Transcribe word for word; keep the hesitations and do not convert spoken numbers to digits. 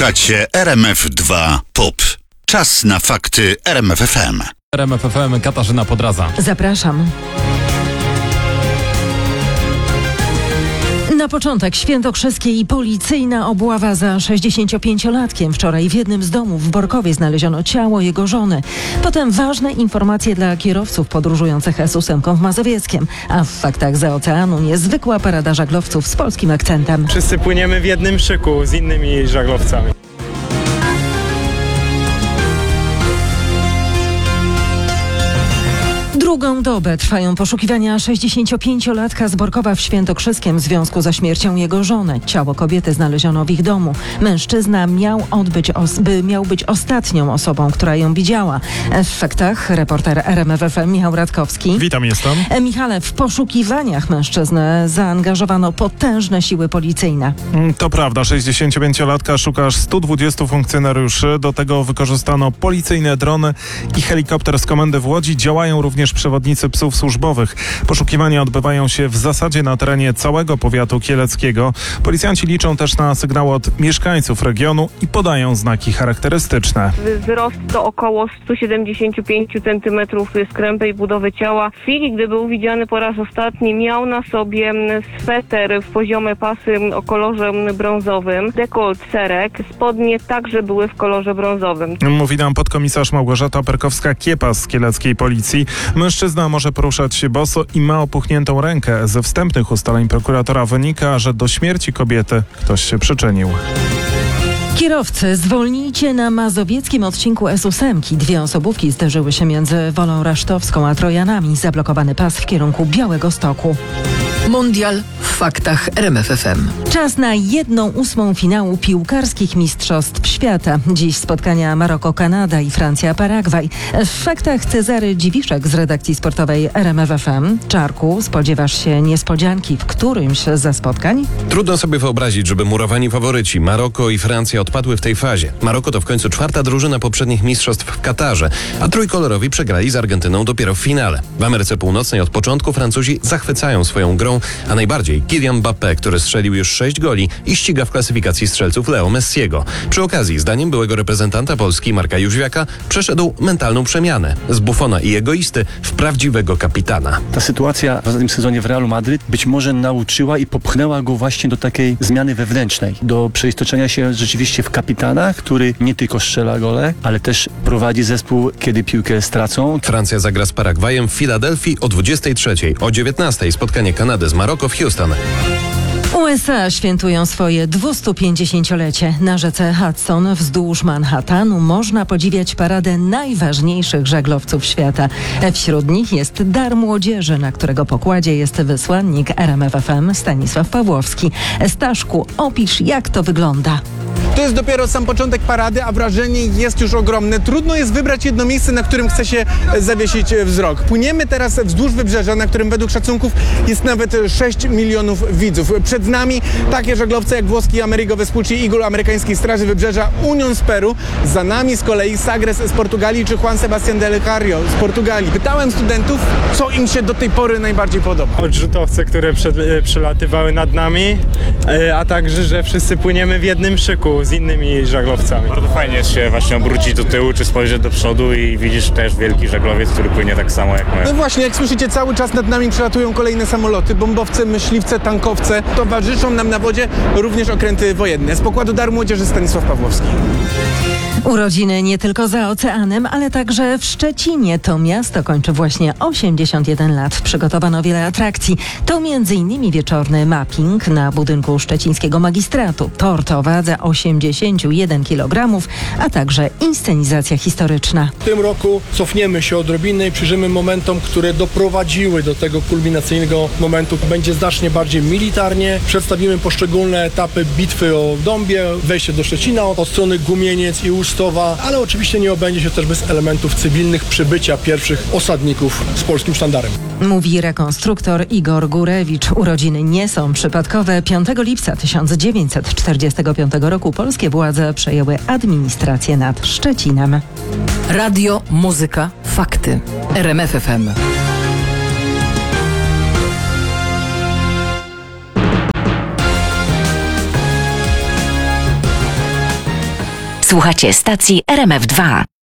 Słuchacie R M F dwa Pop. Czas na fakty R M F F M. R M F F M, Katarzyna Podradza. Zapraszam. Na początek świętokrzyskie i policyjna obława za sześćdziesięciopięciolatkiem. Wczoraj w jednym z domów w Borkowie znaleziono ciało jego żony. Potem ważne informacje dla kierowców podróżujących S ósemką w Mazowieckiem. A w faktach za oceanu niezwykła parada żaglowców z polskim akcentem. Wszyscy płyniemy w jednym szyku z innymi żaglowcami. Drugą dobę trwają poszukiwania sześćdziesięciopięciolatka z Borkowa w Świętokrzyskiem w związku ze śmiercią jego żony. Ciało kobiety znaleziono w ich domu. Mężczyzna miał, odbyć os- by, miał być ostatnią osobą, która ją widziała. W faktach reporter R M F F M Michał Radkowski. Witam, jestem. E, Michale, w poszukiwaniach mężczyzny zaangażowano potężne siły policyjne. To prawda, sześćdziesięciopięciolatka szuka aż stu dwudziestu funkcjonariuszy. Do tego wykorzystano policyjne drony i helikopter z komendy w Łodzi. Działają również przewodnicy psów służbowych. Poszukiwania odbywają się w zasadzie na terenie całego powiatu kieleckiego. Policjanci liczą też na sygnały od mieszkańców regionu i podają znaki charakterystyczne. Wzrost to około sto siedemdziesiąt pięć centymetrów skrępej budowy ciała. W chwili, gdy był widziany po raz ostatni, miał na sobie sweter w poziome pasy o kolorze brązowym, dekolt serek, spodnie także były w kolorze brązowym. Mówi nam podkomisarz Małgorzata Perkowska-Kiepas z kieleckiej policji. Mężczyzna może poruszać się boso i ma opuchniętą rękę. Ze wstępnych ustaleń prokuratora wynika, że do śmierci kobiety ktoś się przyczynił. Kierowcy, zwolnijcie na mazowieckim odcinku S ósemki. Dwie osobówki zderzyły się między Wolą Rasztowską a Trojanami. Zablokowany pas w kierunku Białegostoku. Mundial w faktach R M F F M. Czas na jedną ósmą finału piłkarskich mistrzostw świata. Dziś spotkania Maroko-Kanada i Francja-Paragwaj. W faktach Cezary Dziwiszek z redakcji sportowej R M F F M. Czarku, spodziewasz się niespodzianki w którymś ze spotkań? Trudno sobie wyobrazić, żeby murowani faworyci Maroko i Francja odpadły w tej fazie. Maroko to w końcu czwarta drużyna poprzednich mistrzostw w Katarze, a trójkolorowi przegrali z Argentyną dopiero w finale. W Ameryce Północnej od początku Francuzi zachwycają swoją grą, a najbardziej Kylian Mbappé, który strzelił już sześć goli i ściga w klasyfikacji strzelców Leo Messiego. Przy okazji, zdaniem byłego reprezentanta Polski Marka Jóźwiaka, przeszedł mentalną przemianę z bufona i egoisty w prawdziwego kapitana. Ta sytuacja w ostatnim sezonie w Realu Madryt być może nauczyła i popchnęła go właśnie do takiej zmiany wewnętrznej, do przeistoczenia się rzeczywiście w kapitana, który nie tylko strzela gole, ale też prowadzi zespół, kiedy piłkę stracą. Francja zagra z Paragwajem w Filadelfii o dwudziestej trzeciej. O dziewiętnastej spotkanie Kanady z Maroko w Houston. U S A świętują swoje dwiestupięćdziesięciolecie. Na rzece Hudson wzdłuż Manhattanu można podziwiać paradę najważniejszych żaglowców świata. Wśród nich jest dar młodzieży, na którego pokładzie jest wysłannik R M F F M Stanisław Pawłowski. Staszku, opisz, jak to wygląda. To jest dopiero sam początek parady, a wrażenie jest już ogromne. Trudno jest wybrać jedno miejsce, na którym chce się zawiesić wzrok. Płyniemy teraz wzdłuż wybrzeża, na którym według szacunków jest nawet sześć milionów widzów. Przed nami takie żaglowce jak włoski Amerigo Vespucci, Eagle amerykańskiej Straży Wybrzeża, Union z Peru. Za nami z kolei Sagres z Portugalii czy Juan Sebastián del Carrio z Portugalii. Pytałem studentów, co im się do tej pory najbardziej podoba. Odrzutowce, które przed, przelatywały nad nami, a także, że wszyscy płyniemy w jednym szyku z innymi żaglowcami. Bardzo fajnie jest się właśnie obrócić do tyłu, czy spojrzeć do przodu i widzisz też wielki żaglowiec, który płynie tak samo jak my. No właśnie, jak słyszycie, cały czas nad nami przelatują kolejne samoloty, bombowce, myśliwce, tankowce. Towarzyszą nam na wodzie również okręty wojenne. Z pokładu Dar Młodzieży Stanisław Pawłowski. Urodziny nie tylko za oceanem, ale także w Szczecinie. To miasto kończy właśnie osiemdziesiąt jeden lat. Przygotowano wiele atrakcji. To między innymi wieczorny mapping na budynku szczecińskiego magistratu. Tort o wadze osiemdziesiąt jeden kilogramów, a także inscenizacja historyczna. W tym roku cofniemy się odrobinę i przyjrzymy momentom, które doprowadziły do tego kulminacyjnego momentu. Będzie znacznie bardziej militarnie. Przedstawimy poszczególne etapy bitwy o Dąbie, wejście do Szczecina od strony Gumieniec i Łustowa, ale oczywiście nie obędzie się też bez elementów cywilnych przybycia pierwszych osadników z polskim sztandarem. Mówi rekonstruktor Igor Górewicz. Urodziny nie są przypadkowe. piątego lipca tysiąc dziewięćset czterdziestego piątego roku polskie władze przejęły administrację nad Szczecinem. Radio, muzyka, fakty. R M F F M. Słuchacie stacji R M F dwa.